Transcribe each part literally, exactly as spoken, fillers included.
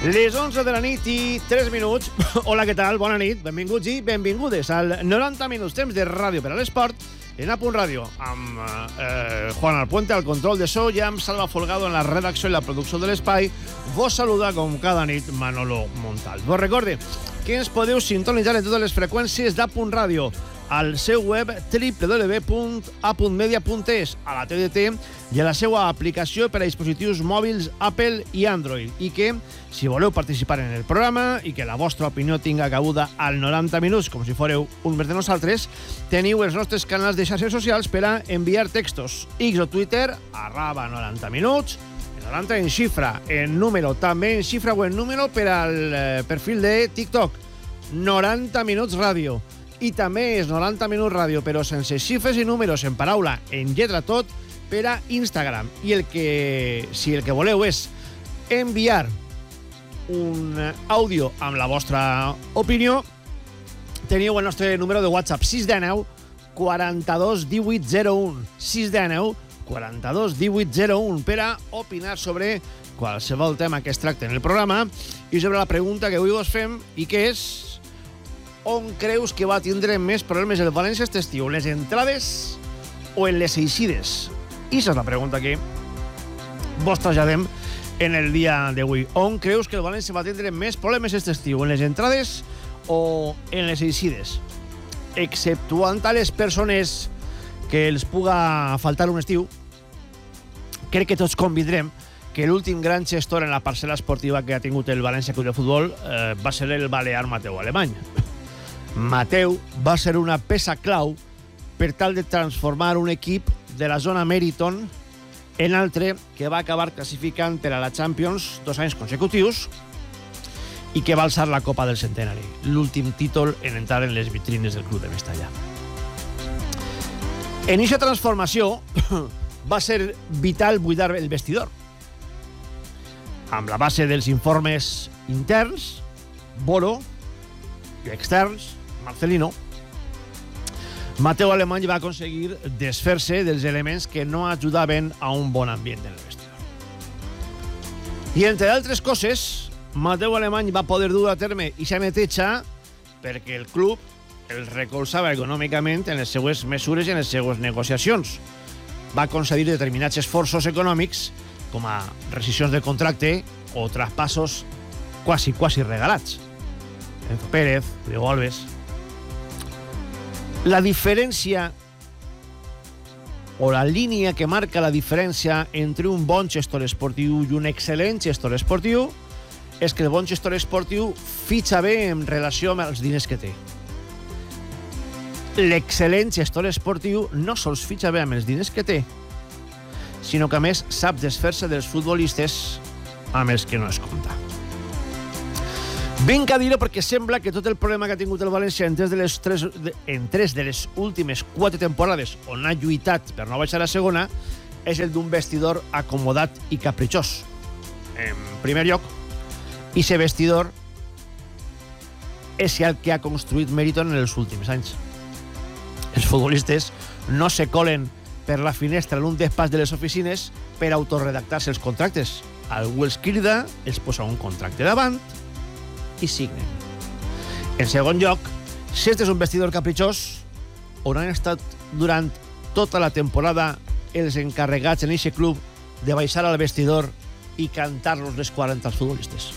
Les onze de la nit i tres minuts. Hola, què tal? Bona nit. Benvinguts i benvingudes al noranta minuts temps de ràdio per a l'esport en A Punt Ràdio, amb eh, Juan Alpuente al control de so i amb Salva Folgado en la redacció i la producció de l'espai. Vos saluda com cada nit Manolo Montal. Vos recorde que ens podeu sintonitzar en totes les freqüències d'A Punt Ràdio al seu web w w w punt a punt media punt e s, a la T D T i a la seva aplicació per a dispositius mòbils Apple i Android, i que, si voleu participar en el programa i que la vostra opinió tinga cabuda al noranta minuts, com si fóreu un més de nosaltres, teniu els nostres canals de xarxes socials per a enviar textos. X o Twitter, arroba noranta minuts, noranta en xifra, en número, també en xifra o en número per al eh, perfil de TikTok, noranta minuts ràdio. I també és noranta minuts ràdio, però sense xifres i números, en paraula, en lletra tot, per a Instagram. I el que, si el que voleu és enviar un àudio amb la vostra opinió, teniu el nostre número de WhatsApp sis cents nou quaranta-dos divuit zero un sis cents nou quaranta-dos divuit zero un per a opinar sobre qualsevol tema que es tracta en el programa i sobre la pregunta que avui us fem, i que és: on creus que va tindre més problemes el València aquest estiu, en les entrades o en les eixides? I aquesta és la pregunta que vos traslladem en el dia d'avui. On creus que el València va tindre més problemes aquest estiu, en les entrades o en les eixides? Exceptuant a les persones que els puga faltar un estiu, crec que tots convidrem que l'últim gran gestor en la parcel·la esportiva que ha tingut el València Club de Futbol eh, va ser el balear Mateu Alemany. Mateu va ser una peça clau per tal de transformar un equip de la zona Meriton en altre que va acabar classificant per a la Champions dos anys consecutius i que va alçar la Copa del Centenari, l'últim títol en entrar en les vitrines del club de Mestalla. En aquesta transformació va ser vital buidar el vestidor. Amb la base dels informes interns, Boro, i externs, Marcelino, Mateu Alemany va aconseguir desfer-se dels elements que no ajudaven a un bon ambient en el vestidor. I, entre altres coses, Mateu Alemany va poder dur a terme ixa neteja perquè el club el recolzava econòmicament en les seues mesures i en les seues negociacions. Va concedir determinats esforços econòmics com a rescissions de contracte o traspassos quasi, quasi regalats. Enzo Pérez, Diego Alves. La diferència o la línia que marca la diferència entre un bon gestor esportiu i un excel·lent gestor esportiu és que el bon gestor esportiu fitxa bé en relació amb els diners que té. L'excel·lent gestor esportiu no sols fitxa bé amb els diners que té, sinó que a més sap desfer-se dels futbolistes amb els que no es compta. Vinc a dir-ho perquè sembla que tot el problema que ha tingut el València en tres de les, tres, en tres de les últimes quatre temporades on ha lluitat per no baixar a segona és el d'un vestidor acomodat i capritxós. En primer lloc, i ese vestidor és el que ha construït Meriton en els últims anys. Els futbolistes no se colen per la finestra en un despatx de les oficines per autorredactar-se els contractes. Algú els crida, els posa un contracte davant i signen. En segon lloc, si este és un vestidor capritxós, on han estat durant tota la temporada els encarregats en aquest club de baixar al vestidor i cantar-los les quaranta als futbolistes.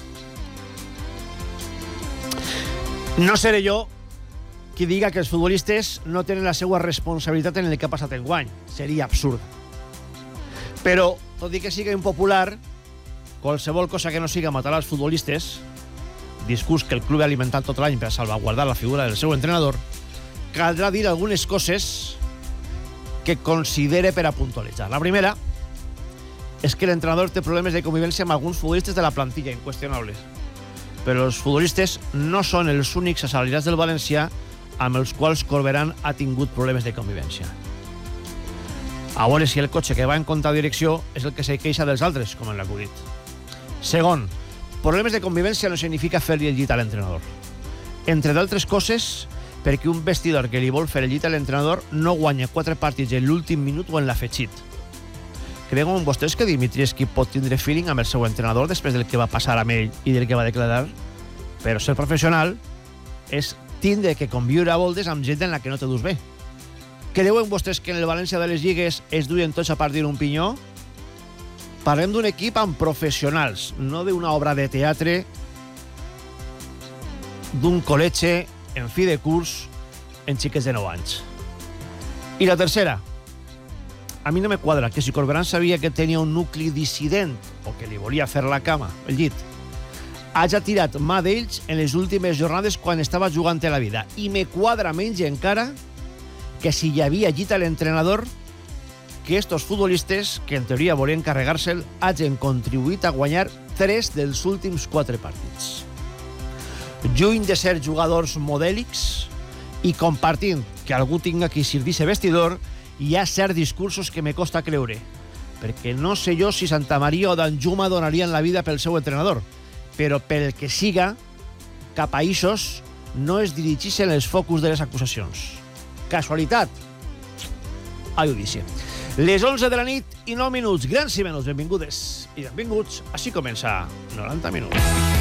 No seré jo qui diga que els futbolistes no tenen la seva responsabilitat en el que ha passat enguany. Seria absurd. Però, tot i que sigui impopular, qualsevol cosa que no siga matar als futbolistes, discurs que el club ha alimentat tot l'any per salvaguardar la figura del seu entrenador, caldrà dir algunes coses que considere per a puntualitzar. La primera és que l'entrenador té problemes de convivència amb alguns futbolistes de la plantilla, inqüestionables. Però els futbolistes no són els únics assalariats del València amb els quals Corberán ha tingut problemes de convivència. A veure si el cotxe que va en contra direcció és el que se queixa dels altres, com en l'acudit. Segon, problemes de convivència no significa fer-li el llit a l'entrenador. Entre d'altres coses, perquè un vestidor que li vol fer el llit a l'entrenador no guanya quatre partits en l'últim minut o en l'afegit. Creuen vostès que Dimitrievski pot tindre feeling amb el seu entrenador després del que va passar amb ell i del que va declarar? Però ser professional és tindre que conviure a voltes amb gent en la que no te dus bé. Creuen vostès que en el València de les Lligues es duien tots a partir un pinyó? Parlem d'un equip amb professionals, no d'una obra de teatre d'un col·legi en fi de curs en xiquets de nou anys. I la tercera, a mi no me quadra que si Corberán sabia que tenia un nucli dissident o que li volia fer la cama, el llit, hagi tirat mà d'ells en les últimes jornades quan estava jugant a la vida. I me quadra menys encara que si hi havia llit a l'entrenador que estos futbolistes, que en teoria volien carregar-se'l, hagin contribuït a guanyar tres dels últims quatre partits. Lluny de ser jugadors modèlics i compartint que algú tinga qui servir-se vestidor, hi ha certs discursos que me costa creure, perquè no sé jo si Santa Maria o Danjuma donarien la vida pel seu entrenador, però pel que siga, cap a ixos no es dirigeixen els focus de les acusacions. Casualitat? A judici. Les onze de la nit i nou minuts. Grans i menys benvingudes i benvinguts. Així comença noranta minuts.